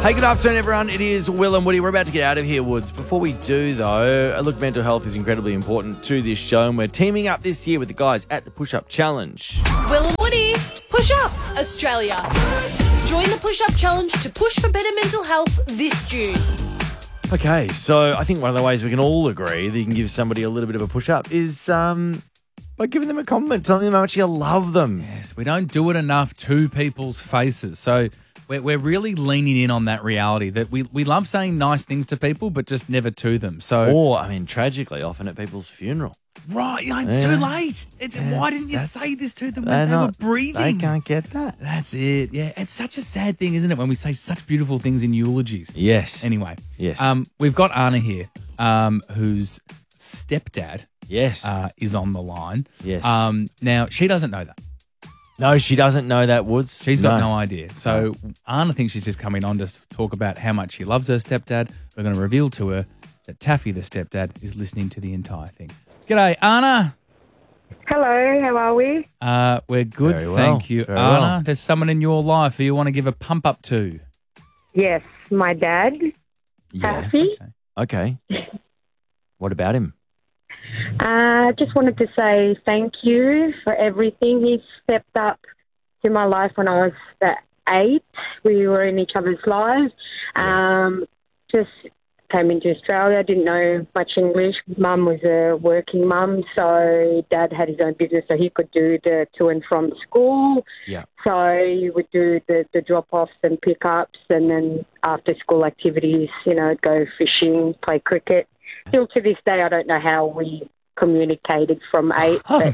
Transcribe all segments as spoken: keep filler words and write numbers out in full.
Hey, good afternoon, everyone. It is Will and Woody. We're about to get out of here, Woods. Before we do, though, look, mental health is incredibly important to this show, and we're teaming up this year with the guys at the Push Up Challenge. Will and Woody, Push Up Australia. Join the Push Up Challenge to push for better mental health this June. Okay, so I think one of the ways we can all agree that you can give somebody a little bit of a push-up is um, by giving them a compliment, telling them how much you love them. Yes, we don't do it enough to people's faces. So we're, we're really leaning in on that reality that we, we love saying nice things to people, but just never to them. So, Or, I mean, tragically, often at people's funeral. right, yeah, it's Yeah. too late. It's, Yeah, why didn't you that's- say this to them They're when they not- were breathing? They can't get that. That's it. Yeah, it's such a sad thing, isn't it, when we say such beautiful things in eulogies? Yes. Anyway, Yes. um, we've got Anna here, um, whose stepdad Yes. uh, is on the line. Yes. Um, now, she doesn't know that. no, she doesn't know that, Woods. She's got no, idea. So Anna thinks she's just coming on to s- talk about how much she loves her stepdad. We're going to reveal to her that Taffy, the stepdad, is listening to the entire thing. G'day, Anna. Hello, how are we? Uh, we're good, Very well, thank you. very Anna, well. there's someone in your life who you want to give a pump up to. Yes, my dad, Taffy. Okay. What about him? I uh, just wanted to say thank you for everything. He stepped up to my life when I was uh, eight. We were in each other's lives. Um, just came into Australia, didn't know much English. Mum was a working mum, so Dad had his own business, so he could do the to and from school. Yeah. So he would do the, the drop-offs and pick-ups, and then after-school activities, you know, go fishing, play cricket. Still to this day, I don't know how we communicated from eight, but,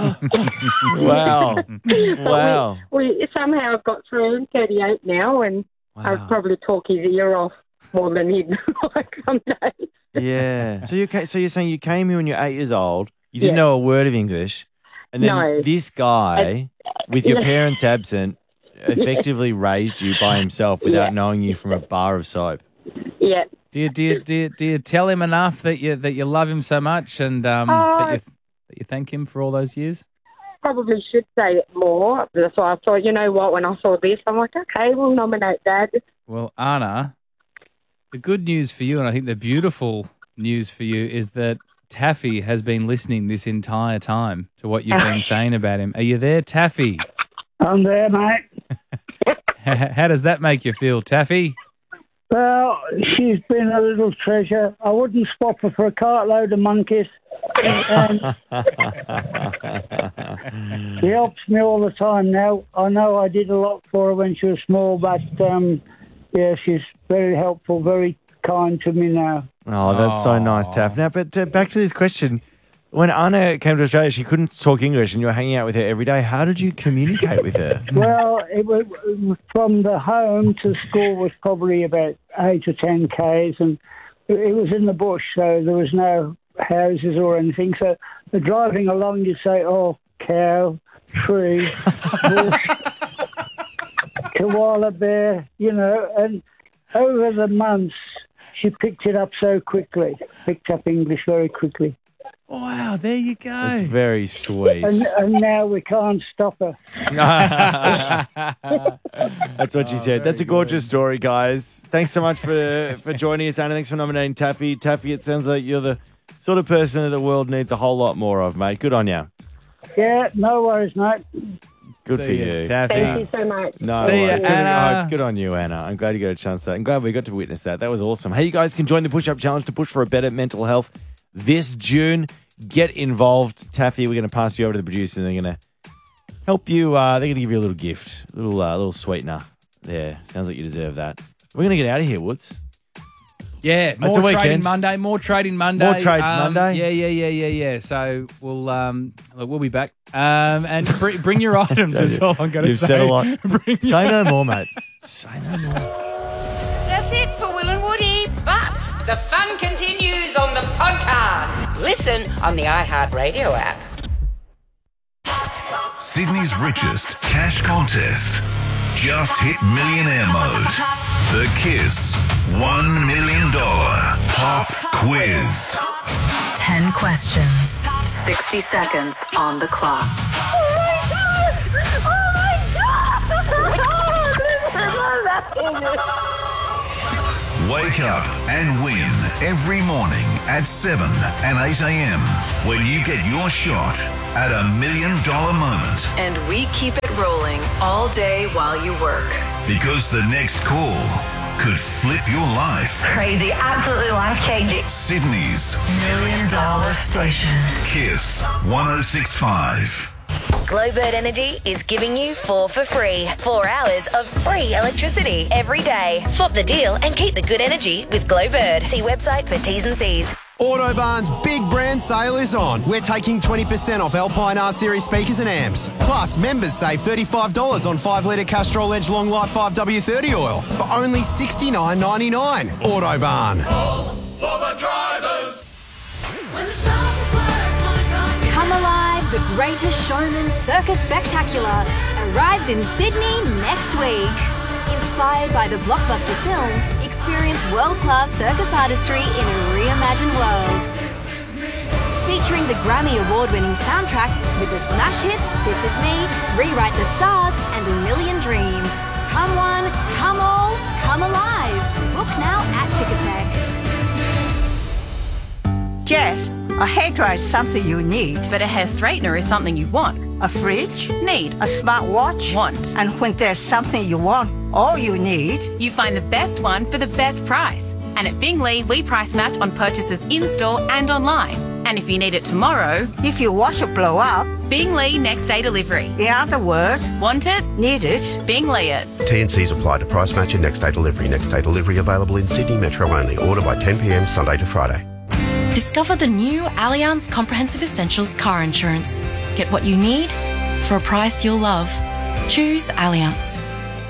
Wow. but Wow. we, we somehow got through. I'm thirty-eight now, and Wow. I'd probably talk his ear off more than he'd like some days. Yeah. So you ca- so you're saying you came here when you're eight years old. You didn't Yeah. know a word of English, and then No. this guy, with your yeah. parents absent, effectively raised you by himself without Yeah. knowing you from a bar of soap. Yeah. Do you, do you, do you, do you tell him enough that you that you love him so much and um, Uh, that, you, that you thank him for all those years? Probably should say it more. That's why I thought, you know what, when I saw this, I'm like, okay, we'll nominate Dad. Well, Anna, the good news for you, and I think the beautiful news for you, is that Taffy has been listening this entire time to what you've been saying about him. Are you there, Taffy? I'm there, mate. How does that make you feel, Taffy? Well, she's been a little treasure. I wouldn't swap her for a cartload of monkeys. And she helps me all the time now. I know I did a lot for her when she was small, but um, yeah, she's very helpful, very kind to me now. Oh, that's so nice, Taff. Now, but uh, back to this question. When Anna came to Australia, she couldn't talk English and you were hanging out with her every day. How did you communicate with her? Well, it was, from the home to school was probably about eight or ten k's, and it was in the bush, so there was no houses or anything. So the driving along, you say, "Oh, cow, tree, bush, koala bear," you know. And over the months, she picked it up so quickly, picked up English very quickly. Wow, there you go. That's very sweet. And, and now we can't stop her. That's what she said. That's a gorgeous story, guys. Thanks so much for for joining us, Anna. Thanks for nominating Taffy. Taffy, it sounds like you're the sort of person that the world needs a whole lot more of, mate. Good on you. Yeah, no worries, mate. Good See for ya, you. Taffy. Thank you so much. No, See ya, worries. good, Anna. oh, good on you, Anna. I'm glad you got a chance to that. I'm glad we got to witness that. That was awesome. Hey, you guys can join the Push Up Challenge to push for a better mental health this June. Get involved. Taffy, we're going to pass you over to the producer and they're going to help you. Uh, they're going to give you a little gift, a little, uh, little sweetener. There. Sounds like you deserve that. We're going to get out of here, Woods. Yeah, It's more a trading weekend. Monday, more trading Monday. More trades Um, Monday. Yeah, yeah, yeah, yeah, yeah. So we'll um, look, we'll be back. Um, and bring, bring your items is all I'm going to You've say. said a lot. Bring your- Say no more, mate. Say no more. That's it for Will and Woody, but the fun continues on the podcast. Listen on the iHeartRadio app. Sydney's richest cash contest. Just hit millionaire mode. The Kiss one million dollars Pop Quiz. ten questions, sixty seconds on the clock. Wake up and win every morning at seven and eight a.m. when you get your shot at a million dollar moment. And we keep it rolling all day while you work. Because the next call could flip your life. Crazy, absolutely life-changing. Sydney's Million Dollar Station. Kiss one oh six point five. Glowbird Energy is giving you four for free. Four hours of free electricity every day. Swap the deal and keep the good energy with Glowbird. See website for T's and C's. Autobarn's big brand sale is on. We're taking twenty percent off Alpine R-Series speakers and amps. Plus, members save thirty-five dollars on five litre Castrol Edge Long Life five W thirty oil for only sixty-nine ninety-nine. Autobarn. All for the drivers. Come Alive, the Greatest Showman Circus Spectacular arrives in Sydney next week. Inspired by the blockbuster film, experience world-class circus artistry in a reimagined world. Featuring the Grammy Award-winning soundtrack with the smash hits This Is Me, Rewrite the Stars and A Million Dreams. Come one, come all, come alive. Book now at Ticketek. Jess, a hairdryer is something you need. But a hair straightener is something you want. A fridge? Need. A smartwatch? Want. And when there's something you want, all you need... You find the best one for the best price. And at Bingley, we price match on purchases in-store and online. And if you need it tomorrow... If your washer blow up... Bingley next day delivery. In other words... Want it? Need it? Bingley it. T and C's apply to price match and next day delivery. Next day delivery available in Sydney Metro only. Order by ten p.m. Sunday to Friday. Discover the new Allianz Comprehensive Essentials car insurance. Get what you need for a price you'll love. Choose Allianz.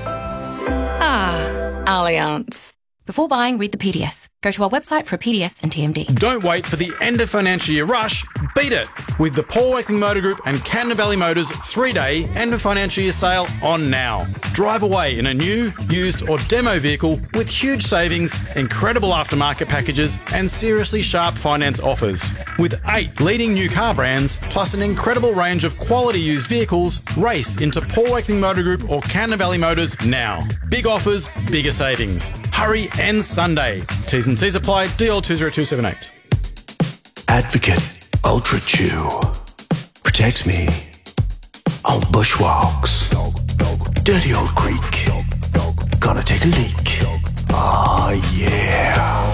Ah, Allianz. Before buying, read the P D S. Go to our website for a P D S and T M D. Don't wait for the end of financial year rush. Beat it with the Paul Wakeling Motor Group and Cannon Valley Motors three-day end of financial year sale on now. Drive away in a new, used or demo vehicle with huge savings, incredible aftermarket packages and seriously sharp finance offers. With eight leading new car brands plus an incredible range of quality used vehicles, race into Paul Wakeling Motor Group or Cannon Valley Motors now. Big offers, bigger savings. Hurry, ends Sunday. T's and C's apply. D L two zero two seven eight. Advocate Ultra Chew. Protect me on bushwalks. Dirty old creek. Gonna take a leak. Ah, yeah.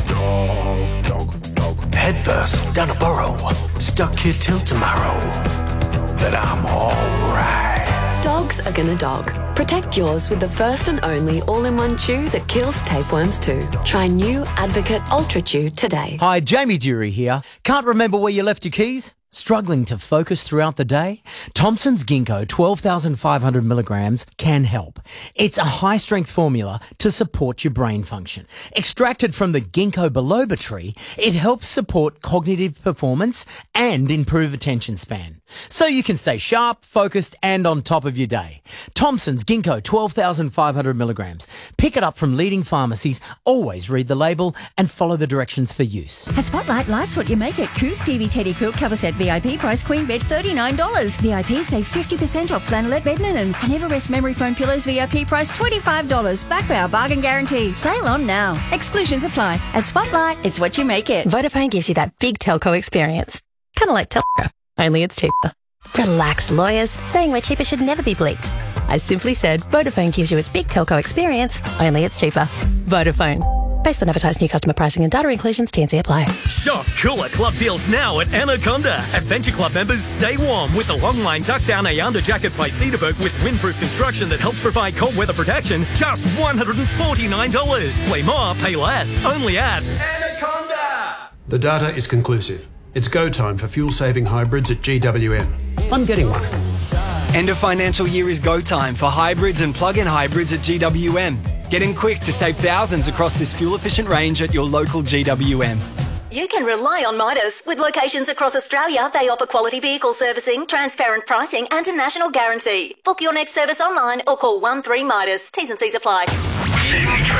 Headfirst down a burrow. Stuck here till tomorrow. But I'm alright. Dogs are gonna dog. Protect yours with the first and only all-in-one chew that kills tapeworms too. Try new Advocate Ultra Chew today. Hi, Jamie Dury here. Can't remember where you left your keys? Struggling to focus throughout the day? Thompson's Ginkgo twelve thousand five hundred milligrams can help. It's a high-strength formula to support your brain function. Extracted from the ginkgo biloba tree, it helps support cognitive performance and improve attention span. So you can stay sharp, focused and on top of your day. Thompson's Ginkgo twelve thousand five hundred milligrams. Pick it up from leading pharmacies. Always read the label and follow the directions for use. At Spotlight, life's what you make it. Coos Stevie Teddy Quilt Cover Set V I P price queen bed thirty-nine dollars. V I P save fifty percent off flannelette bed linen. And Everest memory foam pillows V I P price twenty-five dollars. Back by our bargain guarantee. Sale on now. Exclusions apply. At Spotlight, it's what you make it. Vodafone gives you that big telco experience. Kind of like telco, only it's cheaper. Relax, lawyers. Saying we're cheaper should never be bleeped. I simply said Vodafone gives you its big telco experience, only it's cheaper. Vodafone. Based on advertised new customer pricing and data inclusions, T and C apply. Shop cooler club deals now at Anaconda. Adventure Club members stay warm with the long line tuck down Ayanda jacket by Cedarburg with windproof construction that helps provide cold weather protection. Just one hundred forty-nine dollars. Play more, pay less. Only at Anaconda. The data is conclusive. It's go time for fuel-saving hybrids at G W M. I'm getting one. End of financial year is go time for hybrids and plug-in hybrids at G W M. Get in quick to save thousands across this fuel-efficient range at your local G W M. You can rely on Midas. With locations across Australia, they offer quality vehicle servicing, transparent pricing and a national guarantee. Book your next service online or call one three Midas. T's and C's apply. Sydney traffic.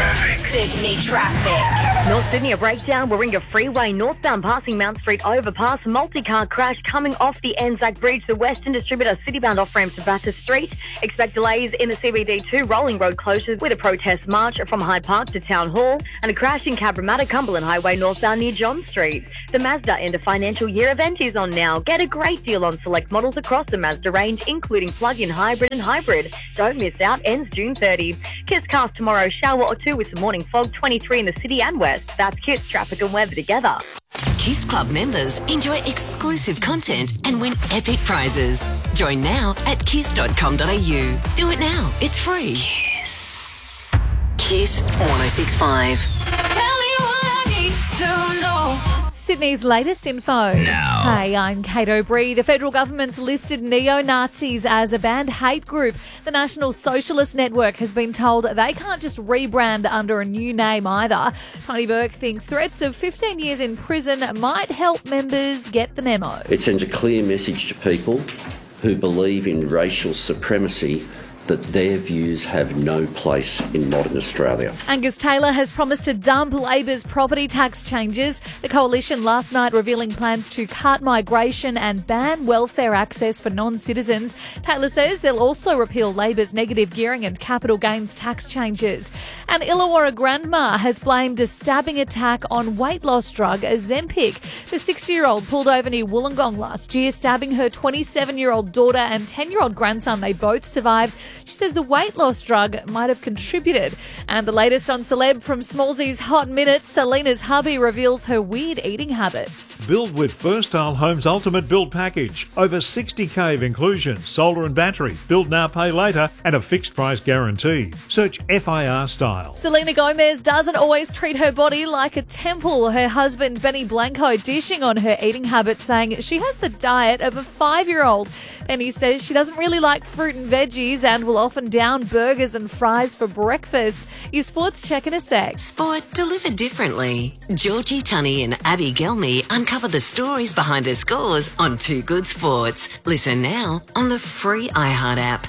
Sydney traffic. North Sydney, a breakdown. Warringah Freeway, northbound passing Mount Street overpass. Multi-car crash coming off the Anzac Bridge. The Western Distributor citybound off-ramp to Bathurst Street. Expect delays in the C B D two rolling road closures with a protest march from Hyde Park to Town Hall and a crash in Cabramatta Cumberland Highway northbound near John Street. The Mazda end of financial year event is on now. Get a great deal on select models across the Mazda range, including plug-in hybrid and hybrid. Don't miss out. Ends June thirtieth. Kiss cast tomorrow. Shower or two with some morning fog. twenty-three in the city and west. That's Kiss traffic and weather together. Kiss Club members enjoy exclusive content and win epic prizes. Join now at kiss dot com dot a u. Do it now. It's free. Kiss. Kiss one oh six point five. Sydney's latest info. Now. Hey, I'm Kate O'Brien. The federal government's listed neo-Nazis as a banned hate group. The National Socialist Network has been told they can't just rebrand under a new name either. Tony Burke thinks threats of fifteen years in prison might help members get the memo. It sends a clear message to people who believe in racial supremacy that their views have no place in modern Australia. Angus Taylor has promised to dump Labor's property tax changes. The coalition last night revealing plans to cut migration and ban welfare access for non-citizens. Taylor says they'll also repeal Labor's negative gearing and capital gains tax changes. An Illawarra grandma has blamed a stabbing attack on weight loss drug Ozempic. The sixty-year-old pulled over near Wollongong last year, stabbing her twenty-seven-year-old daughter and ten-year-old grandson. They both survived. She says the weight loss drug might have contributed. And the latest on celeb from Smallsy's Hot Minutes, Selena's hubby reveals her weird eating habits. Build with First Style Homes Ultimate Build Package. Over sixty cave inclusion, solar and battery, build now, pay later, and a fixed price guarantee. Search F I R Style. Selena Gomez doesn't always treat her body like a temple. Her husband Benny Blanco dishing on her eating habits, saying she has the diet of a five-year-old. Benny says she doesn't really like fruit and veggies and will often down burgers and fries for breakfast. Your sports check in a sec. Sport delivered differently. Georgie Tunney and Abby Gelmy uncover the stories behind her scores on Too Good Sports. Listen now on the free iHeart app.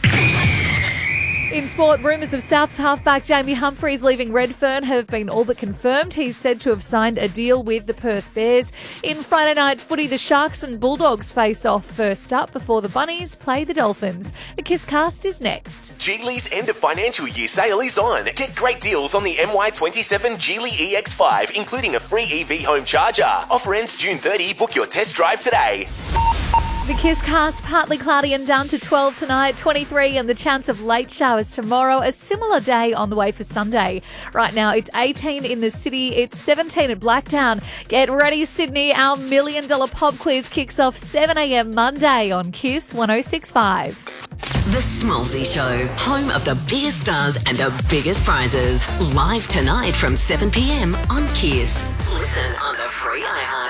In sport, rumours of South's halfback Jamie Humphries leaving Redfern have been all but confirmed. He's said to have signed a deal with the Perth Bears. In Friday night footy, the Sharks and Bulldogs face off first up before the Bunnies play the Dolphins. The Kiss Cast is next. Geely's end of financial year sale is on. Get great deals on the M Y twenty-seven Geely E X five, including a free E V home charger. Offer ends June thirtieth. Book your test drive today. The Kiss Cast, partly cloudy and down to twelve tonight, twenty-three and the chance of late showers tomorrow. A similar day on the way for Sunday. Right now it's eighteen in the city, it's seventeen at Blacktown. Get ready Sydney, our million dollar pop quiz kicks off seven a.m. Monday on Kiss one oh six point five. The Smallsy Show, home of the biggest stars and the biggest prizes. Live tonight from seven p.m. on Kiss. Listen on the free iHeart